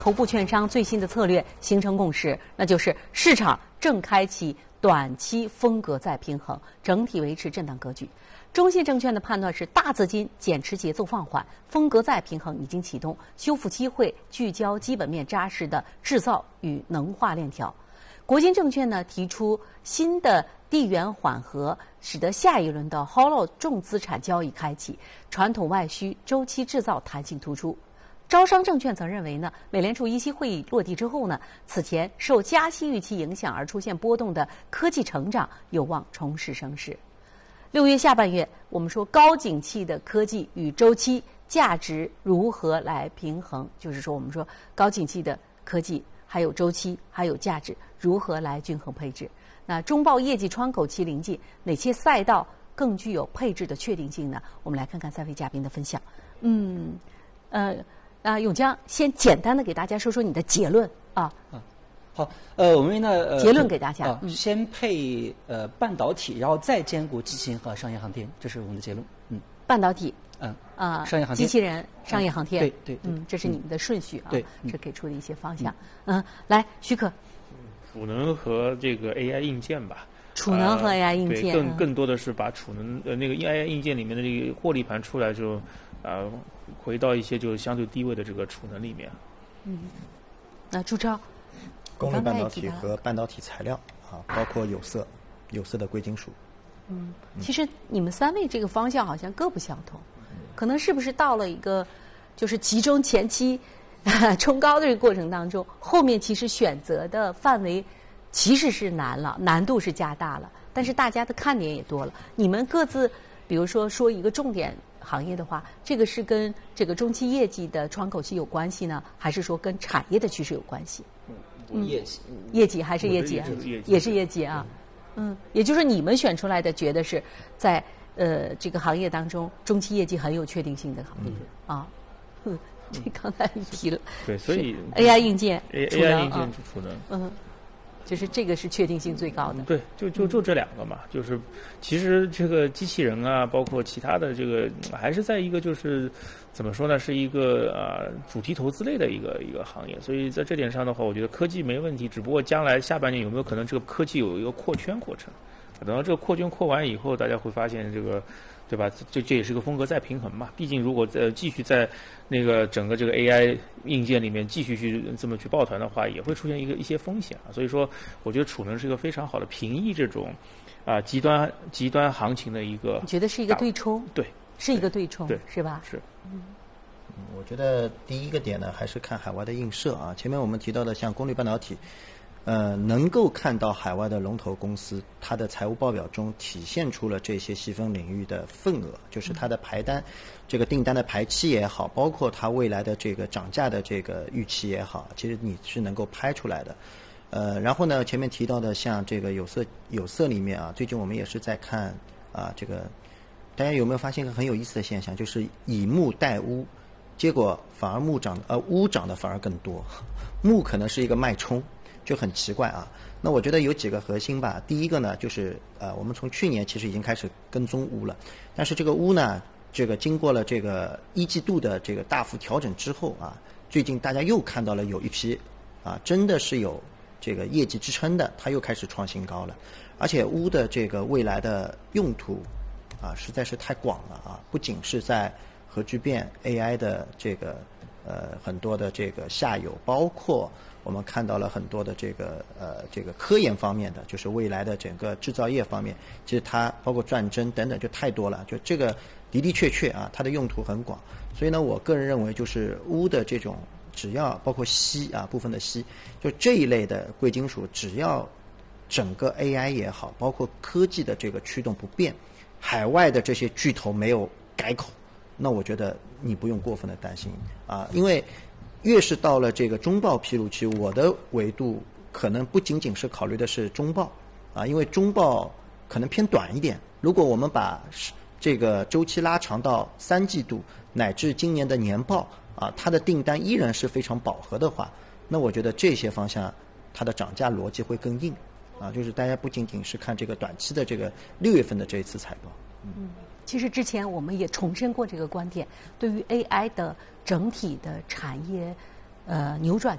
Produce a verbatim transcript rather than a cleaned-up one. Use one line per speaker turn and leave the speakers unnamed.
头部券商最新的策略形成共识，那就是市场正开启短期风格再平衡，整体维持震荡格局。中信证券的判断是，大资金减持节奏放缓，风格再平衡已经启动，修复机会聚焦基本面扎实的制造与能化链条。国金证券呢提出新的地缘缓和，使得下一轮的 Hollow 重资产交易开启，传统外需、周期制造弹性突出。招商证券则认为呢，美联储议息会议落地之后呢，此前受加息预期影响而出现波动的科技成长有望重拾升势。六月下半月，我们说高景气的科技与周期价值如何来平衡？就是说，我们说高景气的科技还有周期还有价值如何来均衡配置？那中报业绩窗口期临近，哪些赛道更具有配置的确定性呢？我们来看看三位嘉宾的分享。嗯，呃。啊，永江先简单的给大家说说你的结论啊。
啊，好，呃，我们呢，呃、
结论给大家，
啊，嗯、先配呃半导体，然后再兼顾机器人和商业航天，这是我们的结论。嗯，
半导体，
嗯
啊，
商业航天，
机器人，商业航天，
嗯、对对，
嗯，这是你们的顺序啊，
对，
这给出的一些方向。嗯，嗯来，许可，
储能和这个 A I 硬件吧。
储能和 A I 硬件，
呃、对，更更多的是把储能呃那个 A I 硬件里面的这个获利盘出来之后，啊、呃，回到一些就相对低位的这个储能里面。
嗯，那朱超，
功率半导体和半导体材料啊，包括有色、有色的贵金属。
嗯，其实你们三位这个方向好像各不相同，可能是不是到了一个就是集中前期冲高的这个过程当中，后面其实选择的范围其实是难了，难度是加大了，但是大家的看点也多了。你们各自，比如说说一个重点行业的话，这个是跟这个中期业绩的窗口期有关系呢，还是说跟产业的趋势有关系？
嗯，业绩，
业绩还是业绩啊？也是业绩啊。嗯，也就是说你们选出来的，觉得是在呃这个行业当中，中期业绩很有确定性的行业、嗯、啊。嗯，这刚才提了。
对，所以
A I 硬件、
A I 硬件储能，
嗯。就是这个是确定性最高的。
对，就就就这两个嘛，就是其实这个机器人啊，包括其他的这个，还是在一个就是怎么说呢，是一个啊、呃、主题投资类的一个一个行业。所以在这点上的话，我觉得科技没问题，只不过将来下半年有没有可能这个科技有一个扩圈过程？等到这个扩圈扩完以后，大家会发现这个。对吧？这这也是个风格再平衡嘛。毕竟如果呃继续在那个整个这个 A I 硬件里面继续去这么去抱团的话，也会出现一个一些风险啊。所以说，我觉得储能是一个非常好的平抑这种啊、呃、极端极端行情的一个。
你觉得是一个对冲？
对，
是一个对冲，
对，
是吧？
是。
嗯，
我觉得第一个点呢，还是看海外的映射啊。前面我们提到的像功率半导体。呃，能够看到海外的龙头公司，它的财务报表中体现出了这些细分领域的份额，就是它的排单，这个订单的排期也好，包括它未来的这个涨价的这个预期也好，其实你是能够拍出来的。呃，然后呢，前面提到的像这个有色有色里面啊，最近我们也是在看啊，这个大家有没有发现一个很有意思的现象，就是以钼代钨，结果反而钼涨呃钨涨的反而更多，钼可能是一个脉冲。就很奇怪啊，那我觉得有几个核心吧。第一个呢，就是呃，我们从去年其实已经开始跟踪钨了，但是这个钨呢，这个经过了这个一季度的这个大幅调整之后啊，最近大家又看到了有一批啊，真的是有这个业绩支撑的，它又开始创新高了，而且钨的这个未来的用途啊，实在是太广了啊，不仅是在核聚变 A I 的这个呃很多的这个下游，包括。我们看到了很多的这个呃这个科研方面的，就是未来的整个制造业方面，其实它包括转针等等就太多了，就这个的的确确啊，它的用途很广。所以呢，我个人认为就是钨的这种，只要包括锡啊部分的锡，就这一类的贵金属，只要整个 A I 也好，包括科技的这个驱动不变，海外的这些巨头没有改口，那我觉得你不用过分的担心啊，因为。越是到了这个中报披露期，我的维度可能不仅仅是考虑的是中报，啊，因为中报可能偏短一点。如果我们把这个周期拉长到三季度乃至今年的年报，啊，它的订单依然是非常饱和的话，那我觉得这些方向它的涨价逻辑会更硬，啊，就是大家不仅仅是看这个短期的这个六月份的这一次财报。
嗯，其实之前我们也重申过这个观点，对于 A I 的整体的产业呃扭转